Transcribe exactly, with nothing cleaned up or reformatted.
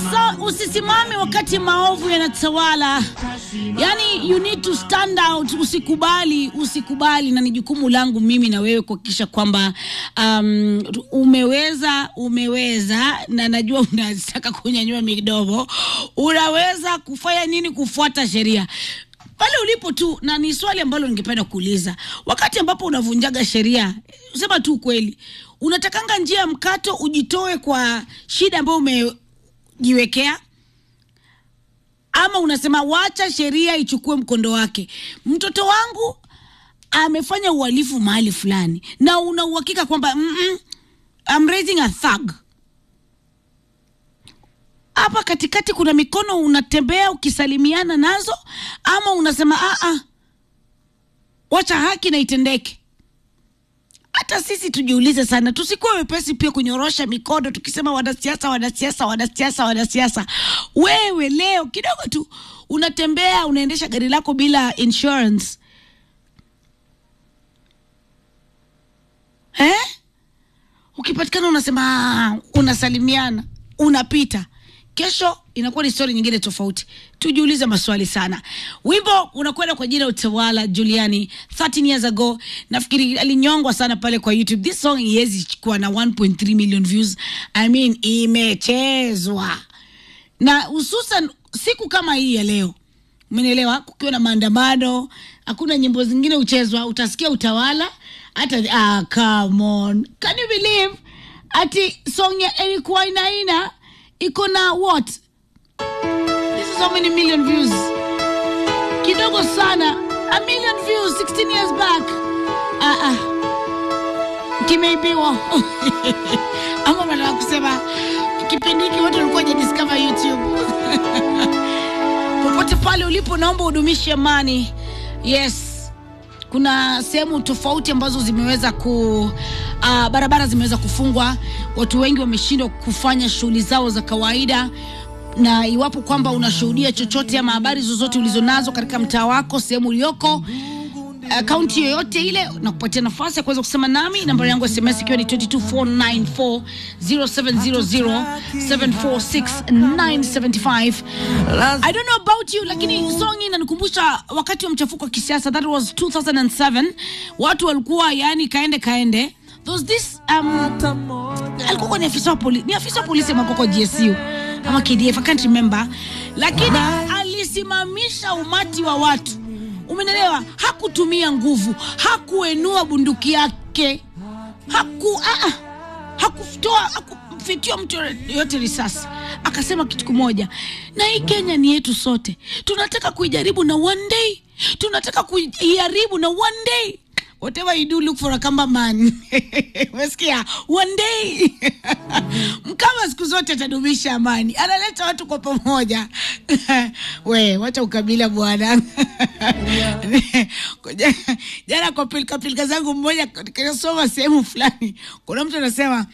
Usisa, usisimame wakati maovu yanatawala. Yani you need to stand out. Usikubali, usikubali. Na ni jukumu langu mimi na wewe kuhakikisha kwamba um, umeweza, umeweza na najua unataka kunyanyua midomo. Unaweza kufanya nini? Kufuata sheria pale ulipo tu. Na ni swali ambalo ningependa kuuliza, wakati ambapo unavunjaga sheria, sema tu kweli, unatakanga njia ya mkato ujitoe kwa shida ambayo umejiwekea, ama unasema wacha sheria ichukue mkondo wake? Mtoto wangu amefanya uhalifu mahali fulani na una uhakika kwamba mm -mm, I'm raising a thug. Hapa katikati kuna mikono unatembea ukisalimiana nazo, ama unasema a a wacha haki na itendeke? Hata sisi tujiulize sana, tusikuwe wepesi pia kunyorosha mikono tukisema wanasiasa wanasiasa wanasiasa wanasiasa. Wewe leo kidogo tu unatembea, unaendesha gari lako bila insurance, eh, ukipatikana unasema unasalimiana, unapita. Kesho inakuwa ni story nyingine tofauti. Tujiulize maswali sana. Wimbo unakwenda kwa jina Utawala, Juliani, thirteen years ago. Nafikiri alinyongwa sana pale kwa YouTube. This song yezi kuwa na one point three million views. I mean, imechezwa. Na hususan siku kama hii ya leo, umenielewa, kukiwa na maandamano, hakuna nyimbo zingine uchezwa, utasikia Utawala. Hata ah come on, can you believe ati song ya Eric Wainaina iko na what? This is how many million views? Kidogo sana. A million views sixteen years back. Ah ah. Kimeibiwa. Ama mala kusema kipindi hiki watu walikuwa discover YouTube. Popote pale ulipo, naomba udumishe amani. Yes. Kuna sehemu tofauti ambazo zimeweza ku uh, barabara zimeweza kufungwa. Watu wengi wameshindwa kufanya shughuli zao za kawaida. Na iwapo kwamba unashuhudia chochote ama habari zozote ulizonazo katika mtaa wako, sehemu ulioko, akaunti uh, yoyote ile, na kupatia nafasi ya kuweza kusema nami. Nambari yangu ya S M S ikiwa ni two two four nine four zero seven zero zero seven four six nine seven five. I don't know about you, lakini song hii inanikumbusha wakati wa mchafuko wa kisiasa. That was two thousand seven. Watu walikuwa yani kaende kaende. There was this um alikuwa ni afisa wa polisi, ni afisa wa polisi makoko G S U ama K D F, I can't remember, lakini alisimamisha umati wa watu. Umenelewa? Hakutumia nguvu, hakuenua bunduki yake, haku a hakutoa hakufitia mtu yote risasi. Akasema kitu kimoja, na hii Kenya ni yetu sote. Tunataka kuijaribu na one day, tunataka kuijaribu na one day. Whatever you do, look for a kamba man. Umesikia? One day. Mkama siku zote atadumisha amani. Analeta watu kwa pamoja. We, wacha ukabila bwana. Jana kwa pilika pilika zangu mmoja, nikisoma sehemu fulani, kuna mtu anasema